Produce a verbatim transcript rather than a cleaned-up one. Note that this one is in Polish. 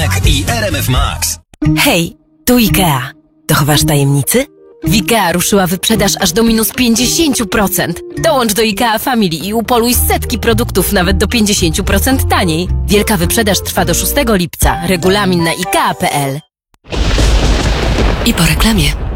Black i R M F Max. Hej, tu IKEA. Dochowasz tajemnicy? W IKEA ruszyła wyprzedaż aż do minus pięćdziesiąt procent. Dołącz do IKEA Family i upoluj setki produktów nawet do pięćdziesiąt procent taniej. Wielka wyprzedaż trwa do szóstego lipca. Regulamin na ikea kropka p l. I po reklamie.